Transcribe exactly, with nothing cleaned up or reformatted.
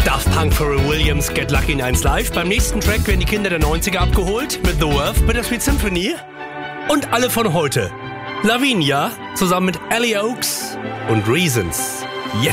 Daft Punk, Pharrell Williams, Get Lucky in eins Live. Beim nächsten Track werden die Kinder der neunziger abgeholt mit The Worth, Bittersweet Symphony. Und alle von heute. Lavinia zusammen mit Ellie Oaks und Reasons.